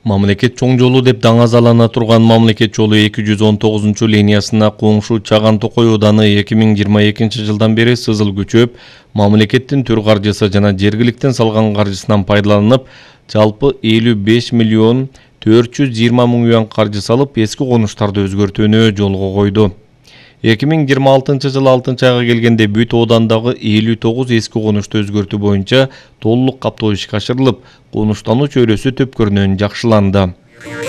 Мамлекет чоң жолу деп даңазалана турган мамлекет жолу 219 линиясына коңшу Чаган Токой ауданы 2022 жылдан бери сызыл күчөп, мамлекеттин төр каржысы жана жергиликтен салган каржысынан пайдаланып, жалпы 55 миллион 420 мың юан каржы салып, эски конуштарды өзгөртүүнү жолго койду. 2026 жыл 6 айга келгенде бүт оодандагы 59 эски конушту өзгөртүү боюнча толук каптоо ишке ашырылып, конуштануу чөйрөсү төпкөрүнөн жакшыланды.